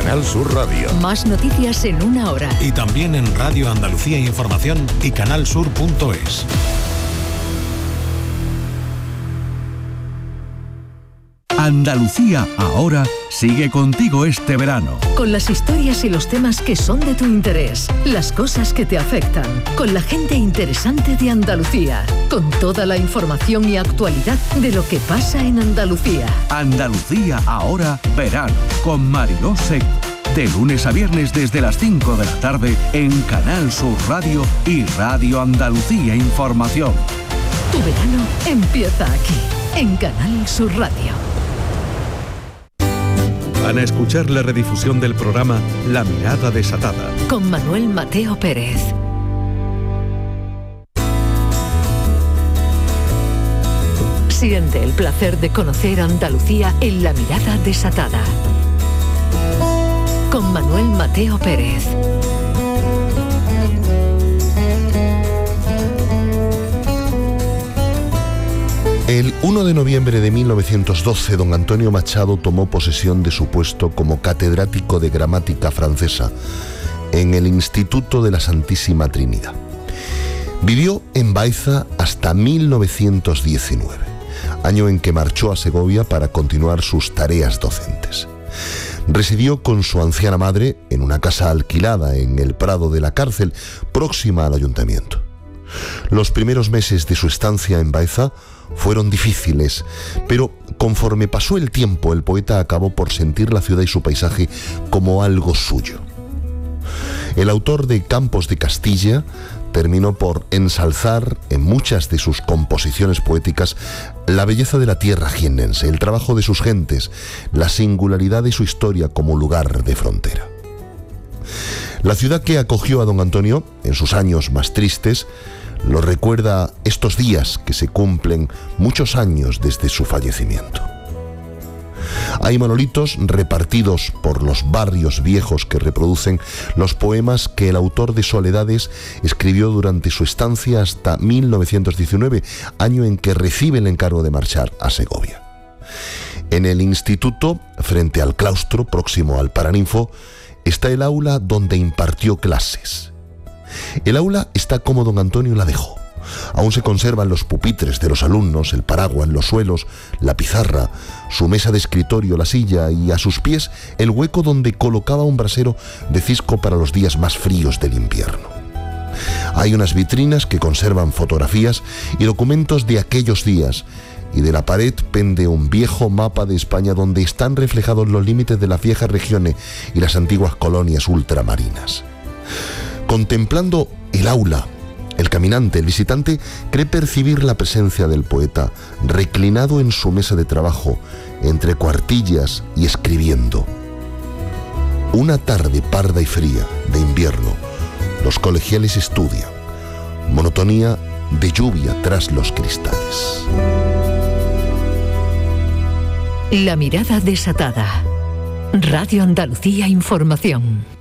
Canal Sur Radio. Más noticias en una hora. Y también en Radio Andalucía Información y canalsur.es. Andalucía Ahora sigue contigo este verano. Con las historias y los temas que son de tu interés, las cosas que te afectan, con la gente interesante de Andalucía, con toda la información y actualidad de lo que pasa en Andalucía. Andalucía Ahora verano, con Mariló Seco. De lunes a viernes desde las 5 de la tarde en Canal Sur Radio y Radio Andalucía Información. Tu verano empieza aquí, en Canal Sur Radio. Van a escuchar la redifusión del programa La Mirada Desatada, con Manuel Mateo Pérez. Siente el placer de conocer Andalucía en La Mirada Desatada, con Manuel Mateo Pérez. El 1 de noviembre de 1912, don Antonio Machado tomó posesión de su puesto como catedrático de gramática francesa en el Instituto de la Santísima Trinidad. Vivió en Baeza hasta 1919, año en que marchó a Segovia para continuar sus tareas docentes. Residió con su anciana madre en una casa alquilada en el Prado de la Cárcel, próxima al ayuntamiento. Los primeros meses de su estancia en Baeza fueron difíciles, pero conforme pasó el tiempo, el poeta acabó por sentir la ciudad y su paisaje como algo suyo. El autor de Campos de Castilla terminó por ensalzar en muchas de sus composiciones poéticas la belleza de la tierra jiennense, el trabajo de sus gentes, la singularidad de su historia como lugar de frontera. La ciudad que acogió a don Antonio en sus años más tristes lo recuerda estos días que se cumplen muchos años desde su fallecimiento. Hay monolitos repartidos por los barrios viejos que reproducen los poemas que el autor de Soledades escribió durante su estancia hasta 1919, año en que recibe el encargo de marchar a Segovia. En el instituto, frente al claustro, próximo al Paraninfo, está el aula donde impartió clases. El aula está como don Antonio la dejó. Aún se conservan los pupitres de los alumnos, el paraguas, los suelos, la pizarra, su mesa de escritorio, la silla y a sus pies el hueco donde colocaba un brasero de cisco para los días más fríos del invierno. Hay unas vitrinas que conservan fotografías y documentos de aquellos días, y de la pared pende un viejo mapa de España donde están reflejados los límites de las viejas regiones y las antiguas colonias ultramarinas. Contemplando el aula, el caminante, el visitante, cree percibir la presencia del poeta, reclinado en su mesa de trabajo, entre cuartillas y escribiendo. Una tarde parda y fría de invierno, los colegiales estudian. Monotonía de lluvia tras los cristales. La Mirada Desatada. Radio Andalucía Información.